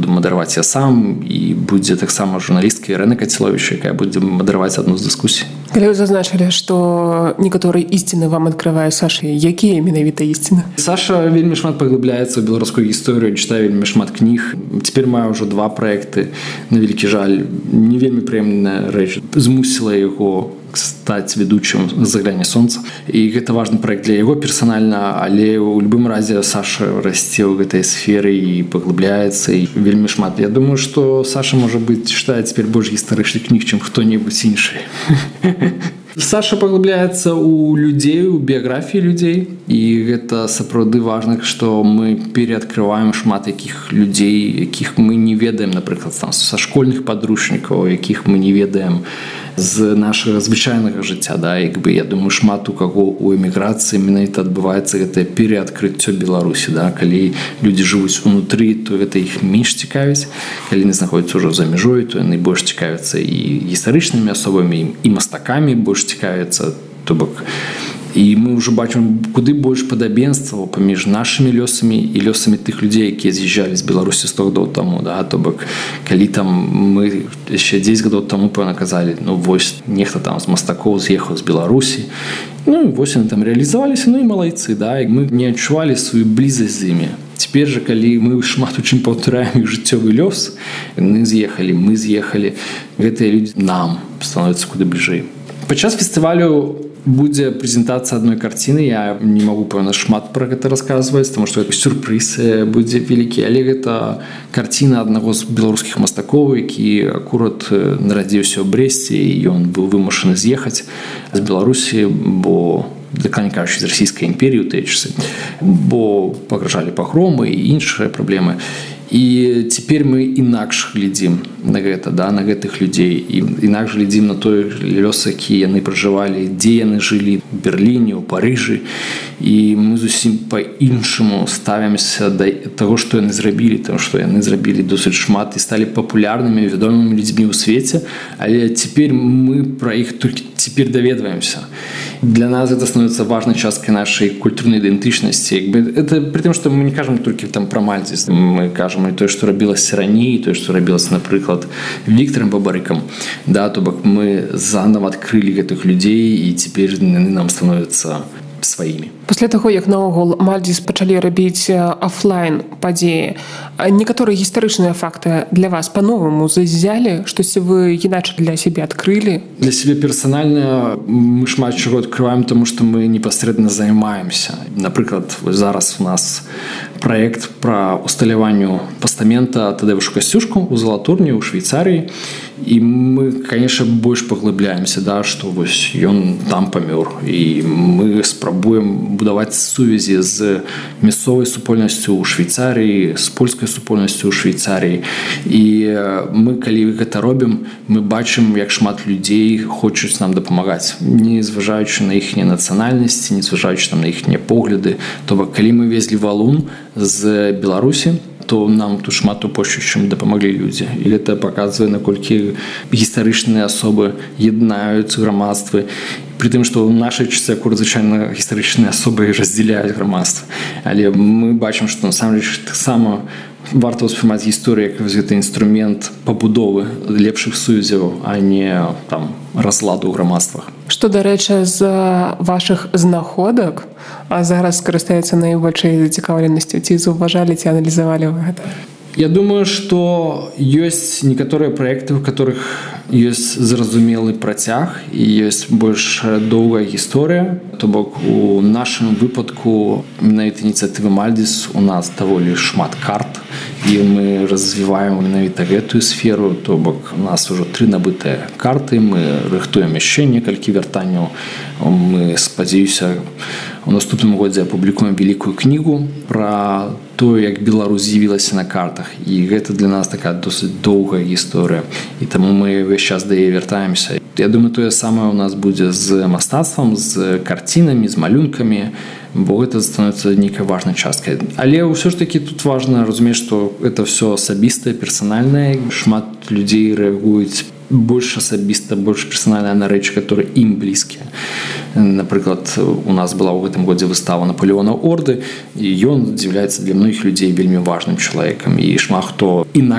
мадэраваць я сам, і будзе таксама журналістка Ірына Каціловіч, якая будзе мадэраваць адну з дыскусій. Калі вы зазначылі, што некаторыя ісціны вам адкрывае Саша, якія менавіта ісціны? Саша вельмі шмат паглыбляецца ў беларускую гісторыю, чытае вельмі шмат кніг. Цяпер маю ўжо 2 праекты. На вялікі жаль, не вельмі прыемная рэч змусіла яго стаць ведучым «Загляне сонца». І гэта важны праект для яго персанальна, але ў любым разе Саша расце ў гэтай сферы і паглыбляецца, і вельмі шмат. Я думаю, што Саша, можа быць, чытае цяпер больш гістарычных кніг, чым хто-небудзь іншы. Саша паглыбляецца ў людзей, у біяграфіі людзей, і гэта сапраўды важна, што мы пераадкрываем шмат якіх людзей, якіх мы не ведаем, напрыклад, са школьных падручнікаў, якіх мы не ведаем з нашага звычайнага жыцця. Я думаю, шмат у каго у эміграцыі менавіта адбываецца гэтае пераадкрыццё Беларусі. Калі людзі жывуць унутры, то гэта іх менш цікавіць. Калі яны знаходзяцца ўжо за мяжой, то яны больш цікавяцца і гістарычнымі асобамі, і мастакамі больш цікавяцца. То бок, і мы ўжо бачым куды больш падабенстваў паміж нашымі лёсамі і лёсамі тых людзей, якія з'язджалі з Беларусі 100 гадоў таму. То бок, калі там мы яшчэ 10 гадоў таму пэўна казалі, вось нехта там з мастакоў з'ехаў з Беларусі, вось яны там рэалізаваліся, і малайцы, і мы не адчувалі сваю блізасць з імі. Цяпер жа, калі мы шмат у чым паўтараем іх жыццёвы лёс, яны з'ехалі, мы з'ехалі, гэтыя людзі нам становяцца куды бліжэй. Падчас фестывалю будзе прэзентацыя адной карціны. Я не магу, пэўна, шмат пра гэта расказваць, таму што сюрпрыз будзе вялікі, але гэта карціна аднаго з беларускіх мастакоў, які акурат нарадзіўся ў Брэсце, і ён быў вымушаны з'ехаць з Беларусі, бо дакладней кажучы, з расійскай імперіі ў тыя часы, бо пагражалі пагромы і іншыя праблемы. І цяпер мы інакш глядзім на гэта, на гэтых людзей, і інакш глядзім на той лёс, які яны пражывалі, дзе яны жылі, у Берліне, у Парыжы, і мы зусім па-іншаму ставімся да таго, што яны зрабілі, таму што яны зрабілі досыць шмат і сталі папулярнымі, вядомымі людзьмі ў свеце, але цяпер мы пра іх толькі цяпер даведваемся. Для нас это становится важной часткой нашей культурной идентичности. Это при том, что мы не кажем только про Мальдис. Мы кажем и то, что робилось ранее, и то, что робилось, например, Виктором Бабарыком. То бок мы заново открыли этих людей, и теперь они нам становятся сваімі. Пасля таго, як наогул Мальдис пачалі рабіць офлайн падзеі, некаторыя гістарычныя факты для вас па-новаму зазялі, штосьці вы іначай для сябе адкрылі? Для сябе персанальна мы шмат чаго адкрываем, таму што мы непасрэдна займаемся. Напрыклад, зараз у нас праект пра усталяванню пастамента Тадэвушу Касцюшку ў Залатурні, ў Швейцарыі. І мы, конечно, больш паглыбляемся, што вось ён там памёр. І мы спрабуем будаваць сувязі з мясцовай супольнасцю ў Швейцарыі, з польскай супольнасцю ў Швейцарыі. І мы, калі гэта робім, мы бачым, як шмат людзей хочуць нам дапамагаць, не зважаючы на іхнія нацыянальнасці, не зважаючы на іхнія погляды. То бок, калі мы везлі валун з Беларусі, то нам тут шмат больш, чым дапамаглі людзі. І гэта паказвае, наколькі гістарычныя асобы яднаюць грамадствы. Пры тым, што ў нашай часе звычайна гістарычныя асобы раздзяляюць грамадства. Але мы бачым, што насамрэч таксама варта ўспрымаць гісторыю як гэты інструмент пабудовы лепшых сувязяў, а не разладу ў грамадствах. Што, дарэчы, з вашых знаходак зараз скарыстаецца найбольшай зацікаўленасцю? Ці заўважалі, ці аналізавалі вы гэта? Я думаю, што ёсць некаторыя праекты, у которых ёсць зразумелы працяг і ёсць больш доўгая гісторыя. То бок, у нашым выпадку менавіта ініцыятывы Мальдис у нас даволі шмат карт, і мы развіваем менавіта гэтую сферу. То бок, у нас ужо 3 набытыя карты, мы рыхтуем яшчэ некалькі вяртанняў. Мы, спадзяюся, у наступным годзе апублікуем вялікую кнігу пра тое, як Беларусь з'явілася на картах. І гэта для нас такая досыць доўгая гісторыя. І таму мы ўвесь час да яе вяртаемся. Я думаю, тое самае у нас будзе з мастацтвам, з карцінамі, з малюнкамі, бо гэта становіцца нейкай важнай часткай. Але ўсё ж такі тут важна разумець, што гэта ўсё асабістае, персанальнае. Шмат людзей рэагуюць больш асабіста, больш персанальна на рэчы, которые ім блізкія. Напрыклад, у нас была ў гэтым годзе выстава Наполеона Орды, і ён з'яўляецца для многіх людзей вельмі важным чалавекам, і шмат хто